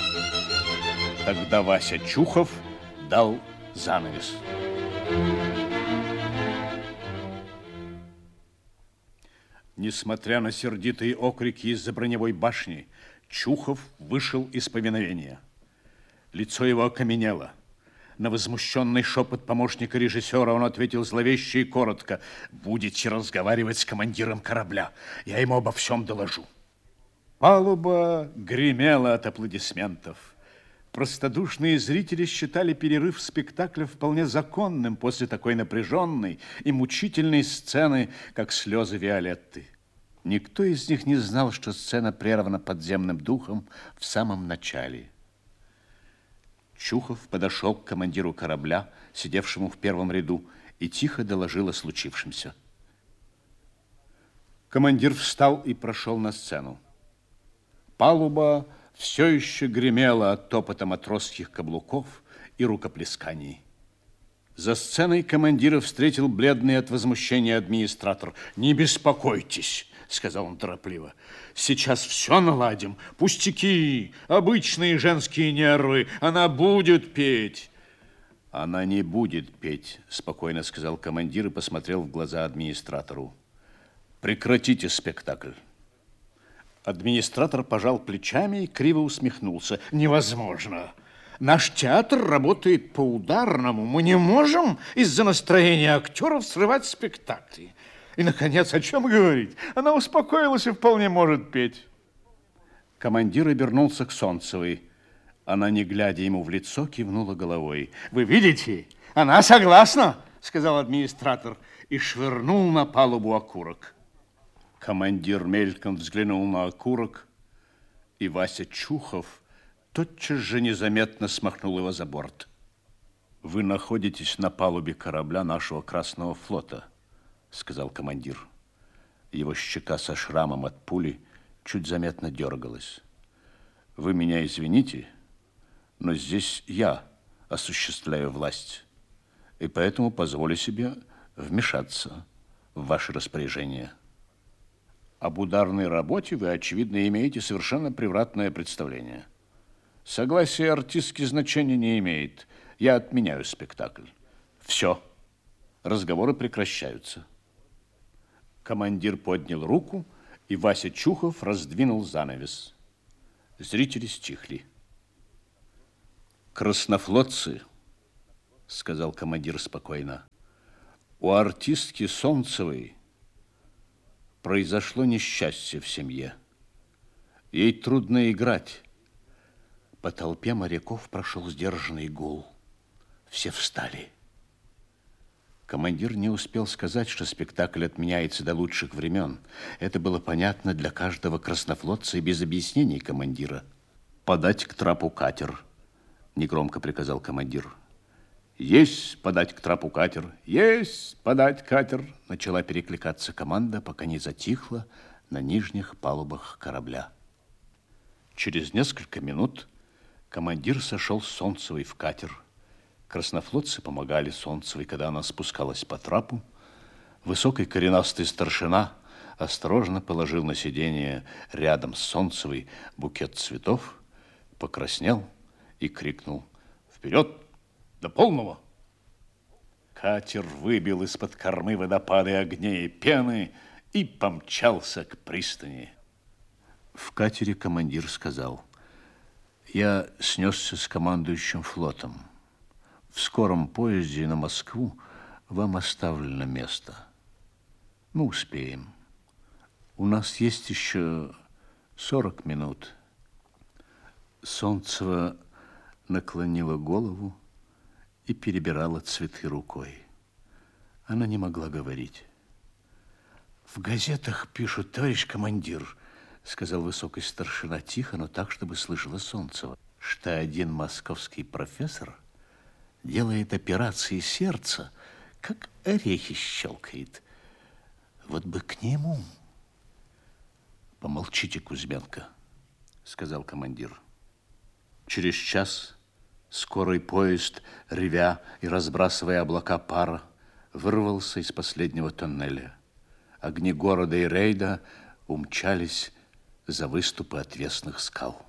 Тогда Вася Чухов дал занавес. Несмотря на сердитые окрики из-за броневой башни, Чухов вышел из повиновения. Лицо его окаменело. На возмущенный шепот помощника режиссера он ответил зловеще и коротко: «Будете разговаривать с командиром корабля, я ему обо всем доложу». Палуба гремела от аплодисментов. Простодушные зрители считали перерыв спектакля вполне законным после такой напряженной и мучительной сцены, как слезы Виолетты. Никто из них не знал, что сцена прервана подземным духом в самом начале. Чухов подошел к командиру корабля, сидевшему в первом ряду, и тихо доложил о случившемся. Командир встал и прошел на сцену. Палуба все еще гремела от топота матросских каблуков и рукоплесканий. За сценой командира встретил бледный от возмущения администратор. «Не беспокойтесь», — сказал он торопливо. «Сейчас все наладим. Пустяки, обычные женские нервы. Она будет петь». «Она не будет петь», — спокойно сказал командир и посмотрел в глаза администратору. «Прекратите спектакль». Администратор пожал плечами и криво усмехнулся. «Невозможно. Наш театр работает по ударному. Мы не можем из-за настроения актеров срывать спектакли. И, наконец, о чем говорить? Она успокоилась и вполне может петь». Командир обернулся к Солнцевой. Она, не глядя ему в лицо, кивнула головой. «Вы видите? Она согласна», — сказал администратор и швырнул на палубу окурок. Командир мельком взглянул на окурок, и Вася Чухов тотчас же незаметно смахнул его за борт. «Вы находитесь на палубе корабля нашего Красного флота», — сказал командир. Его щека со шрамом от пули чуть заметно дергалась. «Вы меня извините, но здесь я осуществляю власть, и поэтому позволю себе вмешаться в ваше распоряжение. Об ударной работе вы, очевидно, имеете совершенно превратное представление. Согласие артистки значения не имеет. Я отменяю спектакль. Все. Разговоры прекращаются». Командир поднял руку, и Вася Чухов раздвинул занавес. Зрители стихли. «Краснофлотцы», — сказал командир спокойно, — «у артистки Солнцевой произошло несчастье в семье. Ей трудно играть». По толпе моряков прошел сдержанный гул. Все встали. Командир не успел сказать, что спектакль отменяется до лучших времен. Это было понятно для каждого краснофлотца и без объяснений командира. «Подать к трапу катер», — негромко приказал командир. «Есть подать к трапу катер! Есть подать катер!» Начала перекликаться команда, пока не затихла на нижних палубах корабля. Через несколько минут командир сошел с Солнцевой в катер. Краснофлотцы помогали Солнцевой, когда она спускалась по трапу. Высокий коренастый старшина осторожно положил на сиденье рядом с Солнцевой букет цветов, покраснел и крикнул: «Вперед! До полного!» Катер выбил из-под кормы водопады огней и пены и помчался к пристани. В катере командир сказал: «Я снесся с командующим флотом. В скором поезде на Москву вам оставлено место. Мы успеем. У нас есть еще 40 минут». Солнцева наклонила голову и перебирала цветы рукой. Она не могла говорить. «В газетах пишут, товарищ командир, — сказал высокий старшина тихо, но так, чтобы слышала Солнцева, — что один московский профессор делает операции сердца, как орехи щелкает. Вот бы к нему». «Помолчите, Кузьменко, — сказал командир. Через час скорый поезд, ревя и разбрасывая облака пара, вырвался из последнего тоннеля. Огни города и рейда умчались за выступы отвесных скал.